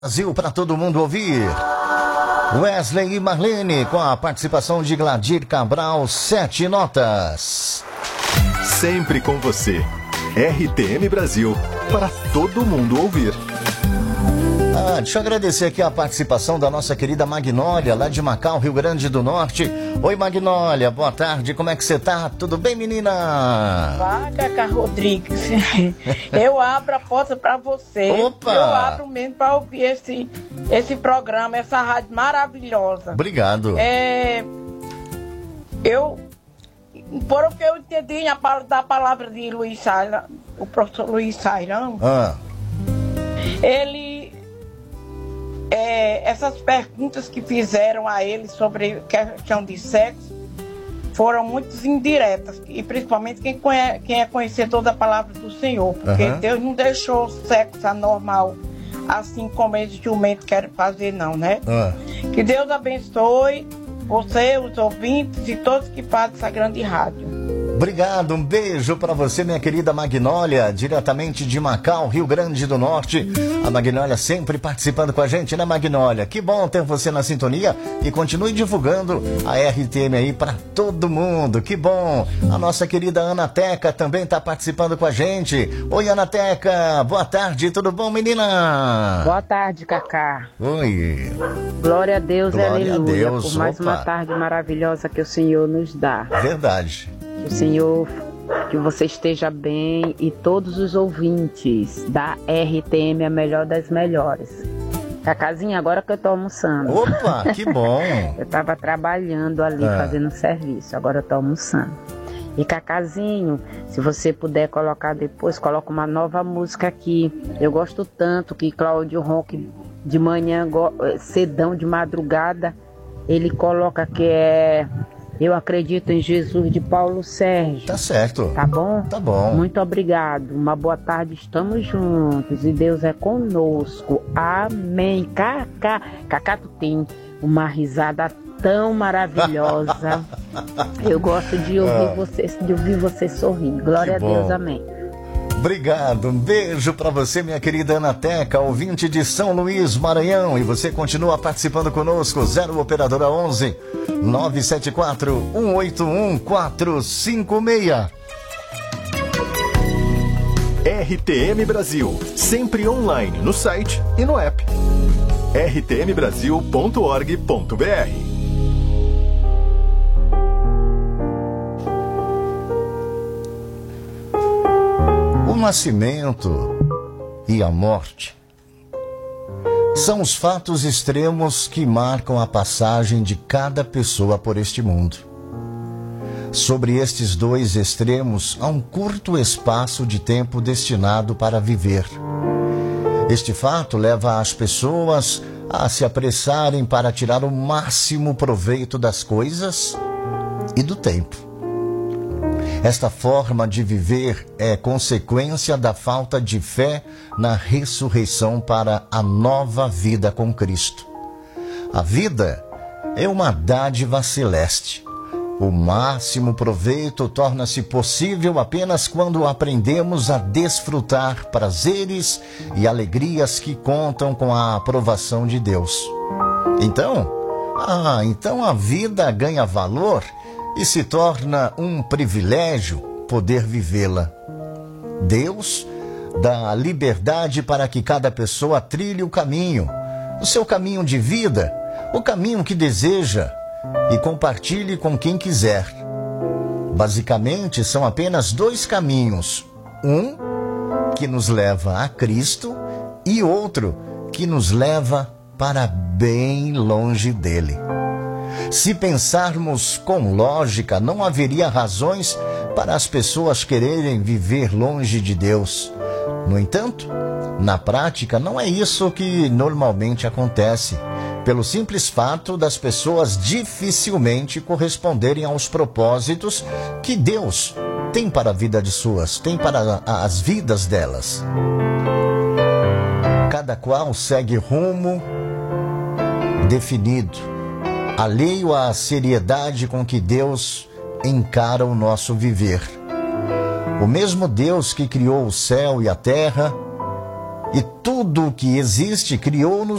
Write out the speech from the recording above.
Brasil para todo mundo ouvir. Wesley e Marlene com a participação de Gladir Cabral, 7 notas. Sempre com você. RTM Brasil para todo mundo ouvir. Deixa eu agradecer aqui a participação da nossa querida Magnólia, lá de Macau, Rio Grande do Norte. Oi, Magnólia, boa tarde, como é que você tá? Tudo bem, menina? Vai, Cacá Rodrigues. Eu abro a porta pra você. Opa! Eu abro mesmo pra ouvir esse programa, essa rádio maravilhosa. Obrigado. Por o que eu entendi da palavra de Luiz Sairam, o professor Luiz Sairam, ele... essas perguntas que fizeram a ele sobre questão de sexo foram muito indiretas, e principalmente quem é conhecedor da palavra do Senhor, porque Deus não deixou o sexo anormal assim como eles jumento querem fazer, não, né? Que Deus abençoe você, os ouvintes e todos que fazem essa grande rádio. Obrigado, um beijo para você, minha querida Magnólia, diretamente de Macau, Rio Grande do Norte. A Magnólia sempre participando com a gente, né, Magnólia? Que bom ter você na sintonia e continue divulgando a RTM aí para todo mundo, que bom. A nossa querida Ana Teca também está participando com a gente. Oi, Ana Teca, boa tarde, tudo bom, menina? Boa tarde, Cacá. Oi. Glória a Deus, Glória aleluia, a Deus, por mais uma tarde maravilhosa que o Senhor nos dá. Verdade. Que o Senhor, que você esteja bem e todos os ouvintes da RTM, a melhor das melhores. Cacazinha, agora que eu tô almoçando. Opa, que bom. Eu tava trabalhando ali, fazendo serviço, agora eu tô almoçando. E Cacazinho, se você puder colocar depois, coloca uma nova música aqui. Eu gosto tanto que Cláudio Ronque de manhã, cedão de madrugada, ele coloca que é... Eu acredito em Jesus, de Paulo Sérgio. Tá certo. Tá bom? Tá bom. Muito obrigado. Uma boa tarde. Estamos juntos e Deus é conosco. Amém. Cacá, tu tem uma risada tão maravilhosa. Eu gosto de ouvir você sorrir. Glória a Deus. Amém. Obrigado, um beijo para você, minha querida Ana Teca, ouvinte de São Luís, Maranhão, e você continua participando conosco, 0 operadora 11 974 181 456. RTM Brasil, sempre online no site e no app. rtmbrasil.org.br. O nascimento e a morte são os fatos extremos que marcam a passagem de cada pessoa por este mundo. Sobre estes dois extremos, há um curto espaço de tempo destinado para viver. Este fato leva as pessoas a se apressarem para tirar o máximo proveito das coisas e do tempo. Esta forma de viver é consequência da falta de fé na ressurreição para a nova vida com Cristo. A vida é uma dádiva celeste. O máximo proveito torna-se possível apenas quando aprendemos a desfrutar prazeres e alegrias que contam com a aprovação de Deus. Então a vida ganha valor e se torna um privilégio poder vivê-la. Deus dá liberdade para que cada pessoa trilhe o seu caminho de vida, o caminho que deseja, e compartilhe com quem quiser. Basicamente, são apenas dois caminhos. Um que nos leva a Cristo e outro que nos leva para bem longe dele. Se pensarmos com lógica, não haveria razões para as pessoas quererem viver longe de Deus. No entanto, na prática, não é isso que normalmente acontece, pelo simples fato das pessoas dificilmente corresponderem aos propósitos que Deus tem para a vida tem para as vidas delas. Cada qual segue rumo definido, alheio à seriedade com que Deus encara o nosso viver. O mesmo Deus que criou o céu e a terra E tudo o que existe criou-nos